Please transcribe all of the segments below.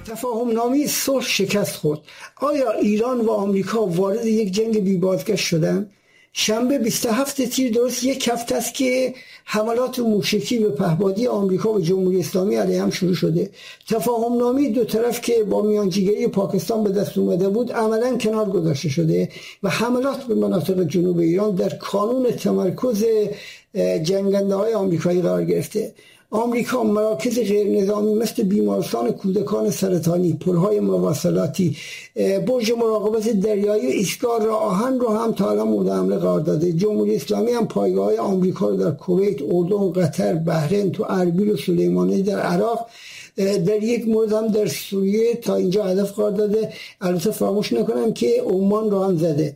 تفاهم نامه صلح شکست خورد. آیا ایران و آمریکا وارد یک جنگ بی بازگشت شدند؟ شنبه 27 تیر، درست یک هفته است که حملات موشکی به پهپادی آمریکا و جمهوری اسلامی علیه هم شروع شده. تفاهم نامه دو طرف که با میانجیگری پاکستان به دست اومده بود عملا کنار گذاشته شده و حملات به مناطق جنوب ایران در کانون تمرکز جنگنده های آمریکایی قرار گرفته. آمریکا مراکز غیر نظامی مثل بیمارستان کودکان سرطانی، پلهای مواصلاتی، برج مراقبت دریایی و ایستگاه راه آهن رو هم تا الان مورد حمله قرار داده. جمهوری اسلامی هم پایگاه‌های آمریکا رو در کویت، اردن، قطر، بحرین، تو اربیل و سلیمانی در عراق، در یک مورد هم در سوریه تا اینجا هدف قرار داده. البته فراموش نکنم که عمان رو هم زده.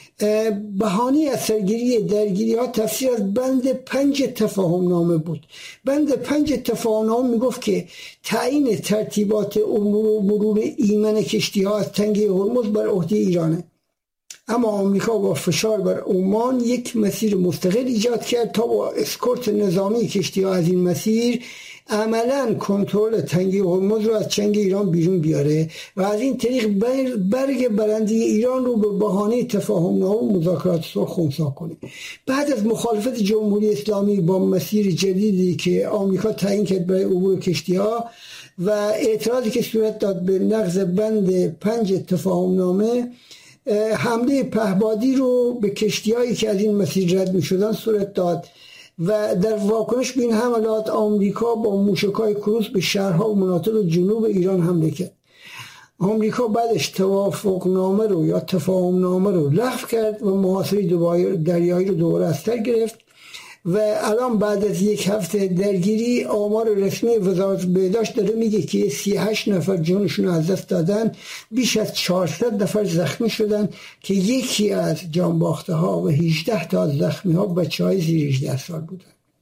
بهانه اثرگیری درگیری ها تفسیر از بند 5 تفاهم نامه بود. بند 5 تفاهم نامه میگفت که تعیین ترتیبات امور و مرور ایمن کشتی ها از تنگه هرمز بر عهده ایرانه. اما آمریکا با فشار بر عمان یک مسیر مستقل ایجاد کرد تا با اسکورت نظامی کشتی ها از این مسیر عملا کنترل تنگه هرمز رو از چنگ ایران بیرون بیاره و از این طریق برگ برنده ایران رو به بهانه تفاهم نامه و مذاکرات صلح خنثی کنه. بعد از مخالفت جمهوری اسلامی با مسیر جدیدی که آمریکا تعیین کرد برای عبور کشتی‌ها و اعتراضی که صورت داد به نقض بند 5 تفاهم نامه، حمله پهپادی رو به کشتی‌هایی که از این مسیر رد می‌شدن صورت داد و در واکنش به این حملات آمریکا با موشک‌های کروز به شهرها و مناطق جنوب ایران حمله کرد. آمریکا بعدش توافقنامه رو یا تفاهم نامه رو لغو کرد و محاصره دریایی رو دوباره از سر گرفت و الان بعد از یک هفته درگیری آمار رسمی وزارت بهداشت داره میگه که 38 نفر جونشون رو از دست دادن، بیش از 400 نفر زخمی شدن که یکی از جانباخته ها و 18 تا از زخمی ها بچه‌های زیر 18 سال بودن.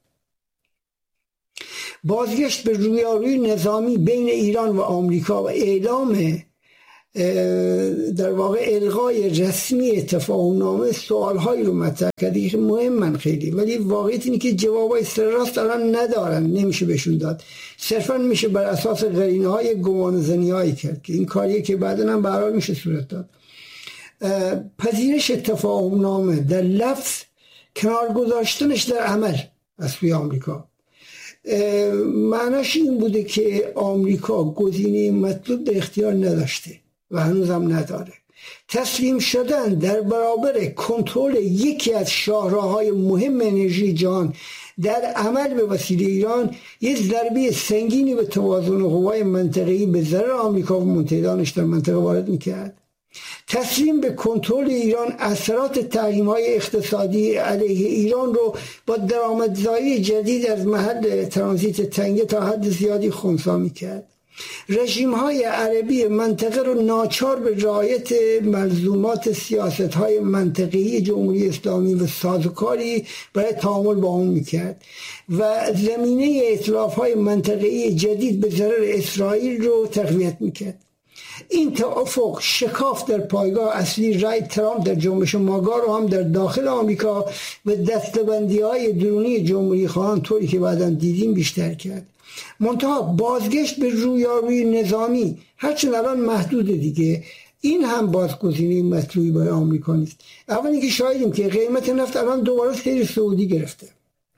بازگشت به رویارویی نظامی بین ایران و آمریکا و اعلام در واقع الغای رسمی تفاهم نامه سوالهایی رو مطرح کرده که مهمن خیلی، ولی واقعیت اینه که جوابای سرراست الان ندارن، نمیشه بهشون داد. صرفا میشه بر اساس قرینه‌های گمانه‌زنی‌هایی کرد که این کاریه که بعداً هم به هر حال میشه صورت داد. پذیرش تفاهم نامه در لفظ، کنار گذاشتنش در عمل از سوی آمریکا، معناش این بوده که آمریکا گزینه مطلوب در اختیار نداشته و هنوزم نداره. تسلیم شدن در برابر کنترل یکی از شاهراهای مهم انرژی جهان در عمل به وسیله ایران یک ضربه سنگینی به توازن قوای منطقه‌ای به ضرر آمریکا و متحدانش در منطقه وارد می‌کرد. تسلیم به کنترل ایران اثرات تحریم‌های اقتصادی علیه ایران رو با درآمدزایی جدید از محل ترانزیت تنگه تا حد زیادی خنثی می‌کرد. رژیم‌های عربی منطقه رو ناچار به رعایت ملزومات سیاست‌های منطقه‌ای جمهوری اسلامی و سازوکاری برای تعامل با اون می‌کرد و زمینه ائتلاف‌های منطقه‌ای جدید به ضرر اسرائیل رو تقویت می‌کرد. این توافق شکاف در پایگاه اصلی رای ترامپ در جنبش ماگا رو هم در داخل آمریکا و دستبندی‌های درونی جمهوری خواهان طوری که بعداً دیدیم بیشتر کرد. منتها بازگشت به رویارویی نظامی هرچند الان محدوده دیگه، این هم بازگزینه مطلوبی برای آمریکا نیست. اول اینکه شاهدیم که قیمت نفت الان دوباره سیر صعودی گرفته.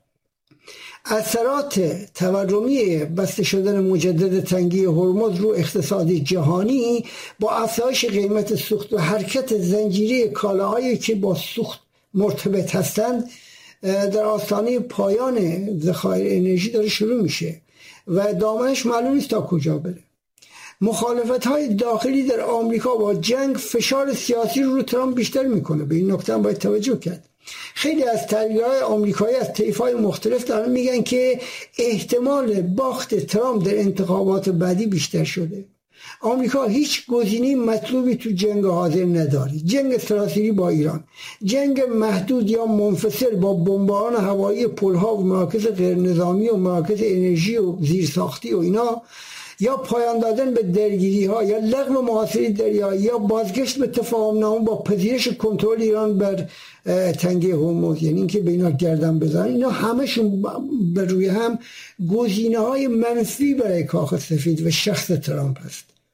اثرات تورمی بسته شدن مجدد تنگی هرمز رو اقتصاد جهانی با افزایش قیمت سوخت و حرکت زنجیره کالاهایی که با سوخت مرتبط هستند در آستانه پایان ذخایر انرژی داره شروع میشه و دامنش معلوم نیست تا کجا بره. مخالفت‌های داخلی در آمریکا با جنگ فشار سیاسی رو ترامپ بیشتر میکنه. به این نکته هم باید توجه کرد. خیلی از تحلیل‌های آمریکایی از طیف‌های مختلف دارن میگن که احتمال باخت ترامپ در انتخابات بعدی بیشتر شده. آمریکا هیچ گزینه‌ای مطلوبی تو جنگ حاضر نداره. جنگ سراسری با ایران، جنگ محدود یا منفصل با بمباران هوایی پل‌ها و مراکز غیرنظامی و مراکز انرژی و زیرساختی و اینا، یا پایان دادن به درگیری‌ها یا لغو محاصره دریایی یا بازگشت به تفاهم نامه با پذیرش کنترل ایران بر تنگه هرمز، یعنی اینکه به اینا گردن بزنن، اینا همشون بر روی هم گزینه‌های منفی برای کاخ سفید و شخص ترامپ هست.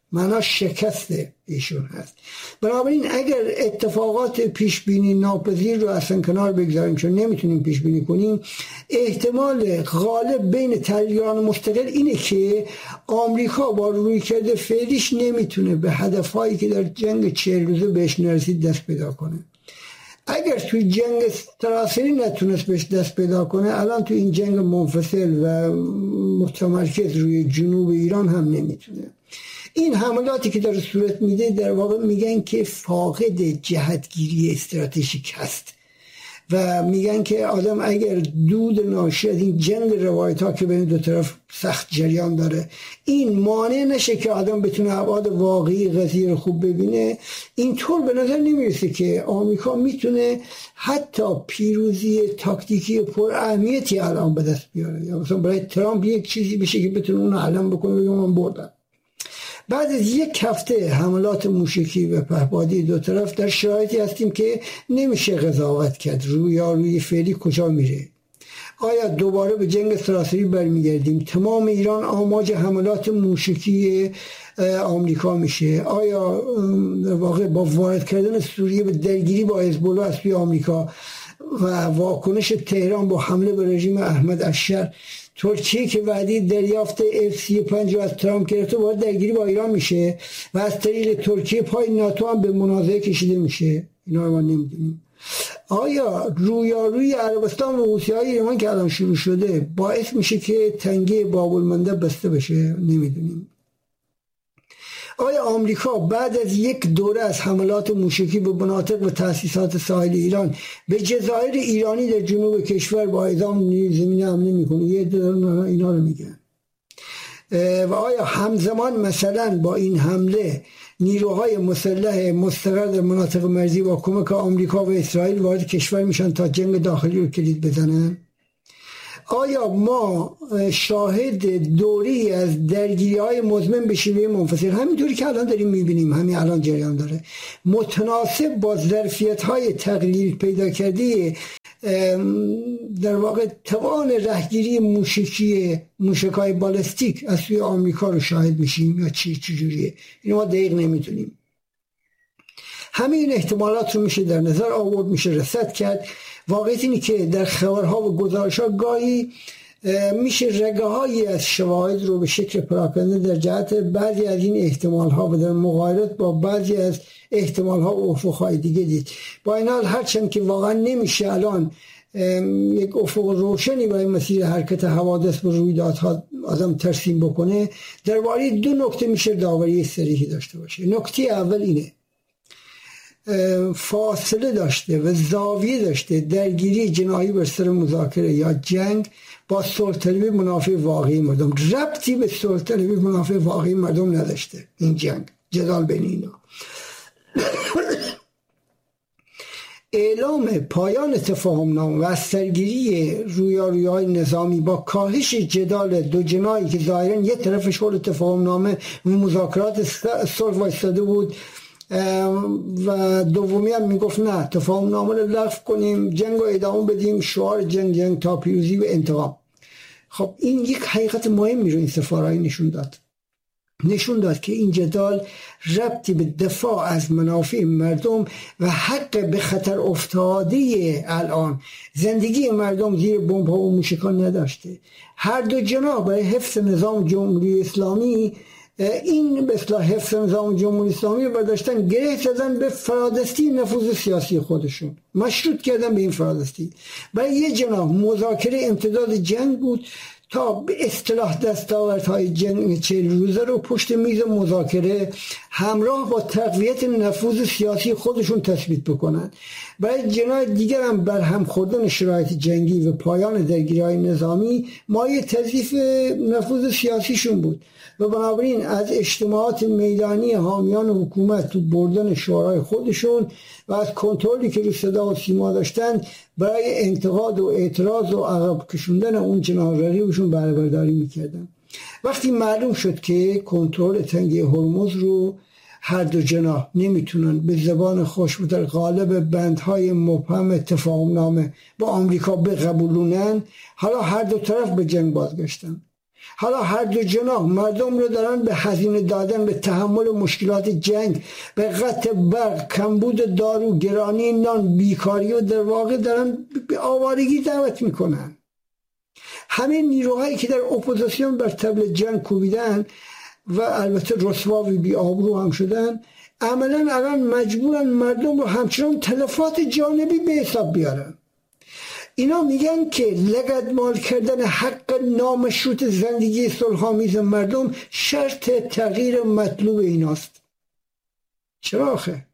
معنا شکست ایشون هست. بنابراین اگر اتفاقات پیش بینی ناپذیر رو اصلا کنار بگذاریم چون نمیتونیم پیش بینی کنیم، احتمال غالب بین تحلیلگران مستقل اینه که آمریکا با رویکرد فعلیش نمیتونه به هدفهایی که در جنگ 40 روزه بهش نرسید دست پیدا کنه. اگر توی جنگ سراسری نتونست بهش دست پیدا کنه، الان توی این جنگ منفصل و متمرکز روی جنوب ایران هم نمیتونه. این حملاتی که داره صورت میده در واقع میگن که فاقد جهتگیری استراتژیک هست و میگن که آدم اگر دود ناشی از این جنگ روایت ها که بین دو طرف سخت جریان داره این مانع نشه که آدم بتونه ابعاد واقعی قضیه رو خوب ببینه، اینطور به نظر نمیرسه که آمریکا میتونه حتی پیروزی تاکتیکی پر اهمیتی الان به دست بیاره، یا مثلا برای ترامپ یک چیزی بشه که بتونه اون علم بکنه بگه من بردم. بعد از یک هفته حملات موشکی و پهپادی دو طرف در شرایطی هستیم که نمیشه قضاوت کرد روی فعلی کجا میره. آیا دوباره به جنگ سراسری برمیگردیم؟ تمام ایران آماج حملات موشکی آمریکا میشه؟ آیا در واقع با وارد کردن سوریه به درگیری با حزب الله از سوی آمریکا و واکنش تهران با حمله به رژیم احمد اشر، ترکیه که وعده دریافت F-35 رو از ترامپ گرفته وارد درگیری با ایران میشه و از طریق ترکیه پای ناتو هم به منازعه کشیده میشه؟ اینا رو ما نمیدونیم. آیا رویارویی عربستان و حوثی‌های ایران که الان شروع شده باعث میشه که تنگه باب المندب بسته بشه؟ نمیدونیم. آیا آمریکا بعد از یک دوره از حملات موشکی به مناطق و تأسیسات ساحل ایران به جزایر ایرانی در جنوب کشور با اعزام نیروی زمینی حمله میکنه؟ یه دور اینا رو میگن. و آیا همزمان مثلا با این حمله نیروهای مسلح مستقر در مناطق مرزی با کمک آمریکا و اسرائیل وارد کشور میشن تا جنگ داخلی رو کلید بزنن؟ آیا ما شاهد دوری از درگیری‌های مزمن به شیوه منفصل، همینطوری که الان داریم میبینیم، همین الان جریان داره، متناسب با ظرفیت‌های تغییر پیدا کرده در واقع توان رهگیری موشک‌های بالستیک از سوی آمریکا رو شاهد میشیم یا چی جوریه؟ اینو ما دقیق نمیتونیم. همه این احتمالات رو میشه در نظر آورد، میشه رصد کرد. واقعیت اینه که در خبرها و گزارش‌ها گاهی میشه رگه‌هایی از شواهد رو به شکل پراکنده در جهت بعضی از این احتمال‌ها و در مقایرت با بعضی از احتمال‌ها و افق‌های دیگه دید. با این حال هرچند که واقعا نمیشه الان یک افق روشنی برای مسیر حرکت حوادث و رویدادها آدم ترسیم بکنه، درباره دو نکته میشه داوری صریحی داشته باشه. نکته اول اینه، فاصله داشته و زاویه داشته درگیری جنایی بر سر مذاکره یا جنگ با صلح طلبی منافع واقعی مردم. ربطی به صلح طلبی منافع واقعی مردم نداشته این جنگ، جدال بین اینا. اعلام پایان تفاهم‌نامه و از سرگیری رویارویی‌های نظامی با کاهش جدال دو جناحی که ظاهراً یک طرفش حول تفاهم‌نامه و مذاکرات صلح وایستاده بود و دومی هم میگفت نه تفاهم‌نامه رو لغو کنیم، جنگ رو ادامه بدیم، شعار جنگ تا پیروزی و انتقام. خب این یک حقیقت مهمی رو این سفاره‌ای نشون داد که این جدال ربطی به دفاع از منافع مردم و حق به خطر افتاده الان زندگی مردم زیر بمب‌ها و موشکان نداشته. هر دو جناح برای حفظ نظام جمهوری اسلامی این به اصطلاح حفظ نظام جمهوری اسلامی رو برداشتن گره زدن به فرادستی نفوذ سیاسی خودشون، مشروط کردن به این فرادستی. برای یه جناح مذاکره امتداد جنگ بود تا به اصطلاح دستاوردهای جنگ 40 روزه رو پشت میز مذاکره همراه با تقویت نفوذ سیاسی خودشون تثبیت بکنن. برای جناح دیگر هم بر هم خوردن شرایط جنگی و پایان درگیری‌های نظامی مایه تضعیف نفوذ سیاسیشون بود و بنابراین از اجتماعات میدانی حامیان حکومت تو بردن شعارهای خودشون و از کنترلی که رو صدا و سیما داشتن برای انتقاد و اعتراض و عقب کشوندن اون جناح رقیبشون بهره برداری میکردن. وقتی معلوم شد که کنترل تنگه هرمز رو هر دو جناح نمیتونن به زبان خوش و در قالب بندهای مبهم تفاهم‌نامه با آمریکا بقبولونن، حالا هر دو طرف به جنگ بازگشتن. حالا هر دو جناح مردم رو دارن به هزینه دادن، به تحمل مشکلات جنگ، به قطع برق، کمبود دارو، گرانی نان، بیکاری و در واقع دارن به آوارگی دعوت میکنن. همه نیروهایی که در اپوزیسیون بر طبل جنگ کوبیدن و البته رسوا و بی آبرو هم شدن، عملا الان مجبورن مردم رو همچنان تلفات جانبی به حساب بیارن. اینا میگن که لگدمال کردن حق نامشروط زندگی صلح‌آمیز مردم شرط تغییر مطلوب ایناست. چرا آخه؟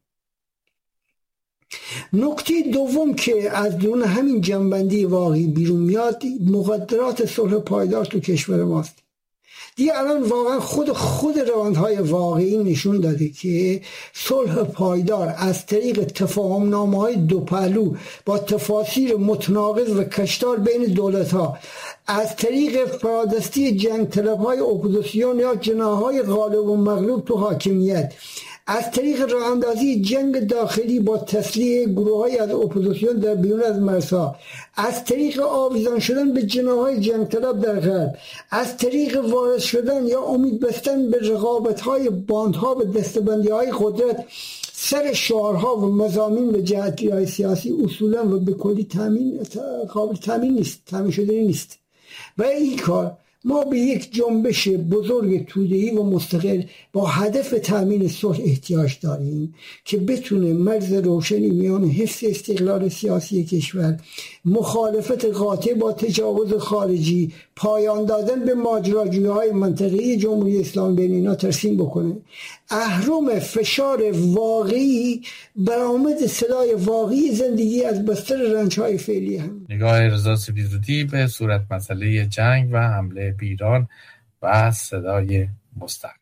نکته دوم که از درون همین جنبندی واقعی بیرون میاد، مقدرات صلح پایدار تو کشور ماست. دیگه الان واقعا خود روندهای واقعی نشون داده که صلح پایدار از طریق تفاهم‌نامه‌های دو پهلو با تفاسیر متناقض و کشدار بین دولت‌ها، از طریق فرادستی جنگ طلب‌های اپوزیسیون یا جناح‌های غالب و مغلوب تو حاکمیت، از طریق راه اندازی جنگ داخلی با تسلیح گروه‌های از اپوزیسیون در بیرون از مرزها، از طریق آویزان شدن به جناح‌های جنگ طلب در غرب، از طریق وارد شدن یا امید بستن به رقابت‌های باندها و دستبندی‌های قدرت سر شعارها و مضامین و جهت‌های سیاسی اصولا و به کلی قابل تامین شده نیست. و این کار ما به یک جنبش بزرگ توده‌ای و مستقل با هدف تامین صلح احتیاج داریم که بتونه مرز روشنی میان حفظ استقلال سیاسی کشور، مخالفت قاطع با تجاوز خارجی، پایان دادن به ماجراجویی‌های منطقه‌ای جمهوری اسلامی بین اینا ترسیم بکنه. اهرم فشار واقعی برآمد صدای واقعی زندگی از بستر رنج‌های فعلی هم. نگاه رضا سپیدرودی به صورت مسئله جنگ و حمله به ایران و صدای مستقل.